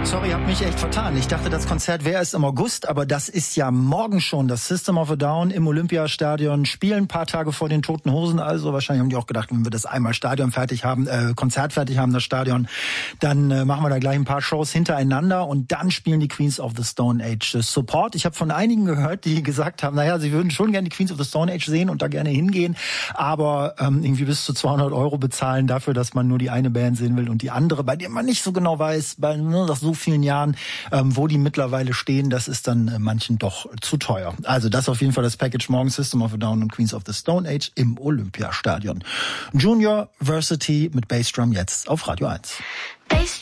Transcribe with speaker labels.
Speaker 1: Sorry, hab mich echt vertan. Ich dachte, das Konzert wäre erst im August, aber das ist ja morgen schon. Das System of a Down im Olympiastadion spielen ein paar Tage vor den Toten Hosen. Also wahrscheinlich haben die auch gedacht, wenn wir das einmal Stadion fertig haben, Konzert fertig haben, das Stadion, dann machen wir da gleich ein paar Shows hintereinander und dann spielen die Queens of the Stone Age Support. Ich habe von einigen gehört, die gesagt haben, naja, sie würden schon gerne die Queens of the Stone Age sehen und da gerne hingehen, aber irgendwie bis zu 200 € bezahlen dafür, dass man nur die eine Band sehen will und die andere, bei der man nicht so genau weiß, nach so vielen Jahren, wo die mittlerweile stehen, das ist dann manchen doch zu teuer. Also das auf jeden Fall das Package morgen, System of a Down und Queens of the Stone Age im Olympiastadion. Junior Versity mit Bassdrum jetzt auf Radio 1.